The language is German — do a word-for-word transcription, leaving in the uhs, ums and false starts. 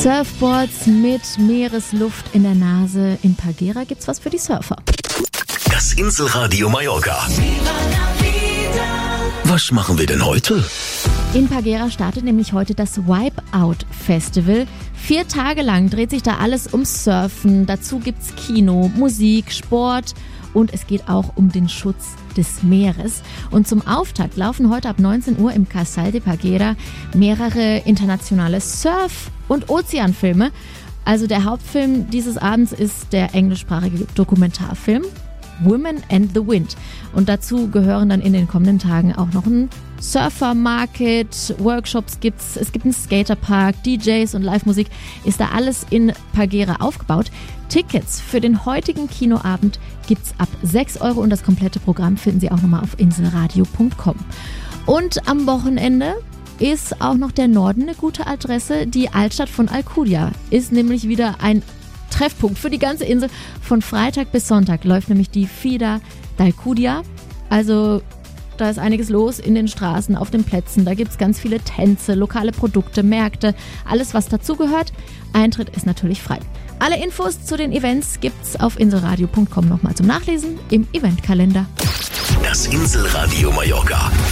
Surfboards mit Meeresluft in der Nase. In Pagera gibt's was für die Surfer. Das Inselradio Mallorca. Was machen wir denn heute? In Pagera startet nämlich heute das Wipeout Festival. Vier Tage lang dreht sich da alles ums Surfen. Dazu gibt's Kino, Musik, Sport und es geht auch um den Schutz des Meeres. Und zum Auftakt laufen heute ab neunzehn Uhr im Casal de Pagera mehrere internationale Surf- und Ozeanfilme. Also der Hauptfilm dieses Abends ist der englischsprachige Dokumentarfilm Women and the Wind. Und dazu gehören dann in den kommenden Tagen auch noch ein Surfer-Market, Workshops gibt's, es gibt einen Skaterpark, D Js und Live-Musik. Ist da alles in Pagera aufgebaut. Tickets für den heutigen Kinoabend gibt's ab sechs Euro und das komplette Programm finden Sie auch nochmal auf inselradio punkt com. Und am Wochenende ist auch noch der Norden eine gute Adresse. Die Altstadt von Alcudia ist nämlich wieder ein Treffpunkt für die ganze Insel. Von Freitag bis Sonntag läuft nämlich die Fida d'Alcudia. Also da ist einiges los in den Straßen, auf den Plätzen. Da gibt es ganz viele Tänze, lokale Produkte, Märkte, alles was dazugehört. Eintritt ist natürlich frei. Alle Infos zu den Events gibt's auf inselradio punkt com nochmal zum Nachlesen im Eventkalender. Das Inselradio Mallorca.